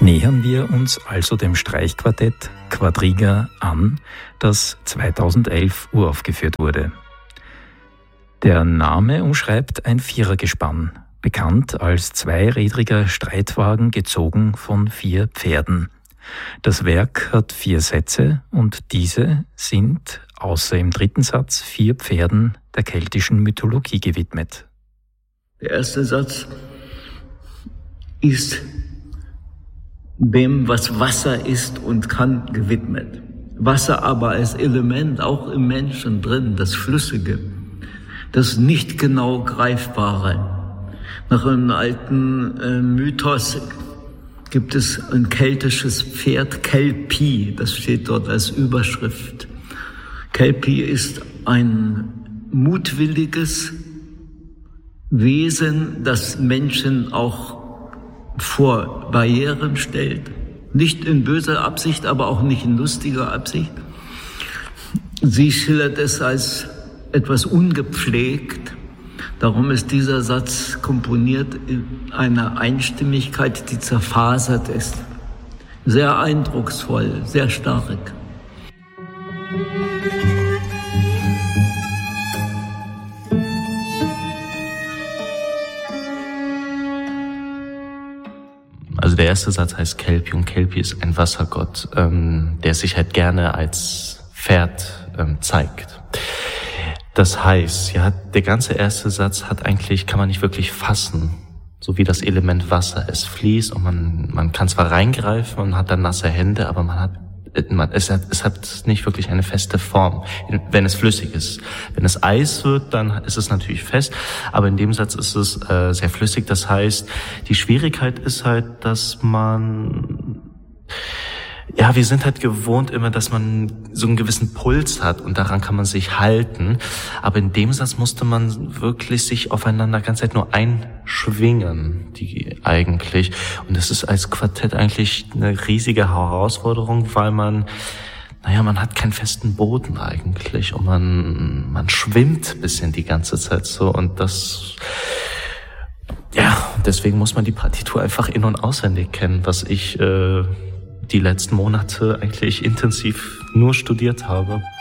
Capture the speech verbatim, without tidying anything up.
Nähern wir uns also dem Streichquartett Quadriga an, das zweitausendelf uraufgeführt wurde. Der Name umschreibt ein Vierergespann, bekannt als zweirädriger Streitwagen gezogen von vier Pferden. Das Werk hat vier Sätze und diese sind, außer im dritten Satz, vier Pferden der keltischen Mythologie gewidmet. Der erste Satz ist dem, was Wasser ist und kann, gewidmet. Wasser aber als Element auch im Menschen drin, das Flüssige, das nicht genau Greifbare. Nach einem alten äh, Mythos gibt es ein keltisches Pferd, Kelpie, das steht dort als Überschrift. Kelpie ist ein mutwilliges Wesen, das Menschen auch vor Barrieren stellt. Nicht in böser Absicht, aber auch nicht in lustiger Absicht. Sie schildert es als etwas ungepflegt. Darum ist dieser Satz komponiert in einer Einstimmigkeit, die zerfasert ist. Sehr eindrucksvoll, sehr stark. Also der erste Satz heißt Kelpie und Kelpie ist ein Wassergott, ähm, der sich halt gerne als Pferd ähm, zeigt. Das heißt, ja, der ganze erste Satz hat eigentlich, kann man nicht wirklich fassen, so wie das Element Wasser. Es fließt und man man kann zwar reingreifen und hat dann nasse Hände, aber man hat man, es hat es hat nicht wirklich eine feste Form, wenn es flüssig ist. Wenn es Eis wird, dann ist es natürlich fest, aber in dem Satz ist es äh, sehr flüssig. Das heißt, die Schwierigkeit ist halt, dass man ja, wir sind halt gewohnt immer, dass man so einen gewissen Puls hat und daran kann man sich halten. Aber in dem Satz musste man wirklich sich aufeinander ganz Zeit nur einschwingen, die eigentlich. Und das ist als Quartett eigentlich eine riesige Herausforderung, weil man, naja, man hat keinen festen Boden eigentlich und man, man schwimmt ein bisschen die ganze Zeit so und das, ja, deswegen muss man die Partitur einfach in- und auswendig kennen, was ich, äh, die letzten Monate eigentlich intensiv nur studiert habe.